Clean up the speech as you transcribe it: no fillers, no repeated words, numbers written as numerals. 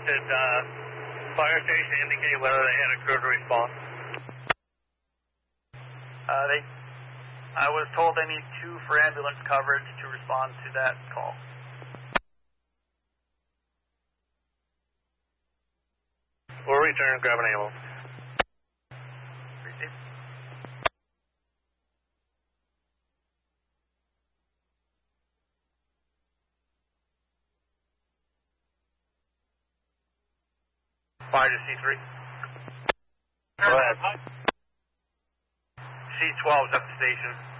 Did fire station indicate whether they had a crew to respond? I was told they need 2 for ambulance coverage to respond to that call. We'll return and grab an ambulance. Appreciate it. Fire to C3. Go ahead. C12 is at the station.